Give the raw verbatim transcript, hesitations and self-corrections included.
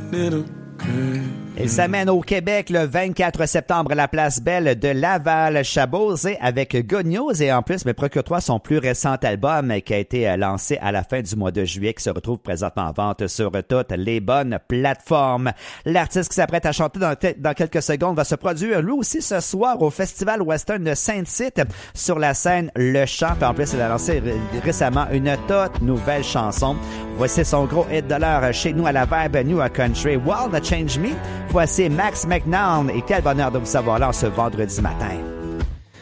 little girl. Il s'amène au Québec le vingt-quatre septembre à la Place Belle de Laval-Chabouzé avec Good News et en plus, mais procure-toi son plus récent album qui a été lancé à la fin du mois de juillet qui se retrouve présentement en vente sur toutes les bonnes plateformes. L'artiste qui s'apprête à chanter dans, dans quelques secondes va se produire lui aussi ce soir au Festival Western de Sainte-Cite sur la scène Le Champ. Puis en plus, il a lancé récemment une toute nouvelle chanson. Voici son gros hit de l'heure chez nous à la Vibe New Country, World Change Me. Voici Max McNown et quel bonheur de vous savoir là ce vendredi matin.